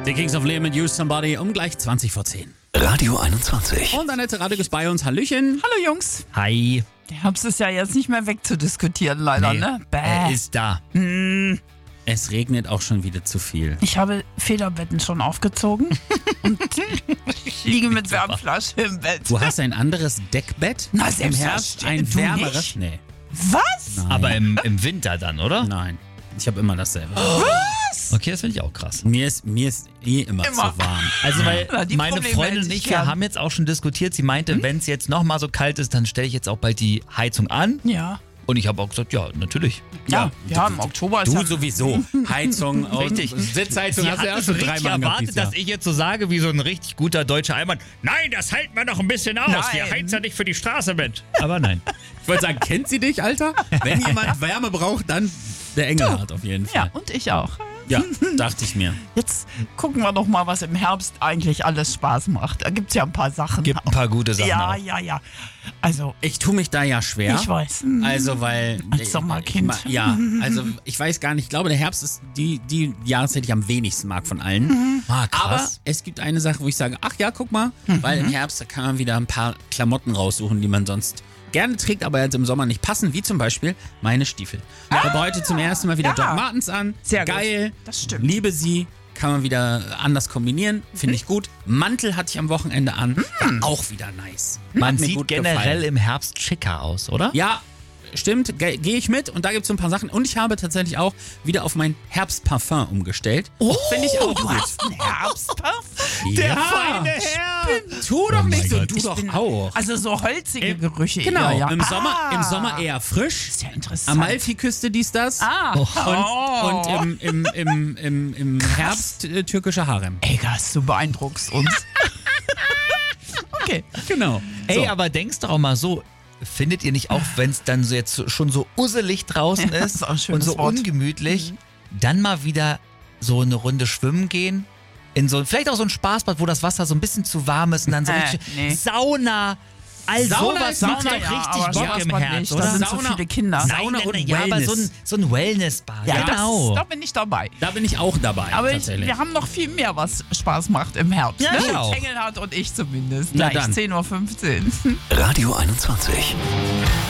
The Kings of Leon mit Use Somebody um gleich 20 vor 10. Radio 21. Und Annette Radek ist bei uns. Hallöchen. Hallo Jungs. Hi. Der Herbst ist ja jetzt nicht mehr wegzudiskutieren, leider, ne? Er ist da. Es regnet auch schon wieder zu viel. Ich habe Federbetten schon aufgezogen und liege mit Wärmflasche im Bett. Du hast ein anderes Deckbett? Na, im Herbst ein selbstverständlich. Du wärmeres? nicht? Nee. Was? Nein. Aber im Winter dann, oder? Nein. Ich habe immer dasselbe. Okay, das finde ich auch krass. Mir ist immer zu warm. Also, weil Na, die meine Probleme Freundin hätte und ich ich, wir gern. haben jetzt auch schon diskutiert. Sie meinte, wenn es jetzt nochmal so kalt ist, dann stelle ich jetzt auch bald die Heizung an. Ja. Und ich habe auch gesagt, ja, natürlich. Ja, im Oktober ist Du ja... sowieso. Heizung und Richtig. Sitzheizung Sie hast hat du ja es schon richtig dreimal gehabt dieses erwartet, Jahr. dass ich jetzt so sage, wie so ein richtig guter deutscher Allmann. Nein, das halten wir noch ein bisschen aus. Nein. Wir heizen ja nicht für die Straße mit. Aber nein. Ich wollte sagen, kennt sie dich, Alter? Wenn jemand Wärme braucht, dann der Engelhardt auf jeden Fall. Ja, und ich auch. Ja, dachte ich mir. Jetzt gucken wir doch mal, was im Herbst eigentlich alles Spaß macht. Da gibt es ja ein paar Sachen. Gibt ein paar gute Sachen Ja, auch. ja. Also, Ich tue mich da ja schwer. ich weiß. Also, weil... Als Sommerkind. Ja, also ich weiß gar nicht. Ich glaube, der Herbst ist die Jahreszeit, die ich am wenigsten mag von allen. Ah, Aber krass. es gibt eine Sache, wo ich sage, ach ja, guck mal, weil im Herbst da kann man wieder ein paar Klamotten raussuchen, die man sonst gerne trägt, aber jetzt im Sommer nicht passen, wie zum Beispiel meine Stiefel. Ich habe heute zum ersten Mal wieder Ja. Doc Martens an. Sehr gut. Geil. Das stimmt. Liebe sie. Kann man wieder anders kombinieren. Finde ich gut. Mantel hatte ich am Wochenende an. War auch wieder nice. Man Hat mir sieht gut generell gefallen. im Herbst schicker aus, oder? Ja, stimmt, gehe ich mit. Und da gibt es so ein paar Sachen. Und ich habe tatsächlich auch wieder auf mein Herbstparfum umgestellt. Finde ich auch du gut. hast einen Herbstparfum? Der feine Herr. Tu doch nicht so, Gott. du doch auch. Also so holzige Gerüche. Genau, eher, ja. im Sommer eher frisch. Ist ja interessant. Amalfiküste dies, das. Und im Herbst türkischer Harem. Ey, Gas, du beeindruckst uns. Okay. Genau. Ey, aber denkst doch auch mal so, findet ihr nicht auch, wenn es dann so jetzt schon so usselig draußen Ja, das ist ist auch ein und schönes so Wort. ungemütlich, dann mal wieder so eine Runde schwimmen gehen? In so, vielleicht auch so ein Spaßbad, wo das Wasser so ein bisschen zu warm ist und dann so richtig nee. Sauna. All Sauna sowas ist macht doch Sauna, richtig aber Bock im Spaßbad Herz, nicht. oder? Da sind so Sauna- viele Kinder. Sauna und ja, aber Wellness. so ein Wellnessbad. Ja, genau. da bin ich dabei. Da bin ich auch dabei. Aber tatsächlich. wir haben noch viel mehr, was Spaß macht im Herbst. Ja, ne? ich auch. Engelhardt und ich zumindest. Na Gleich dann. 10:15 Uhr. Radio 21.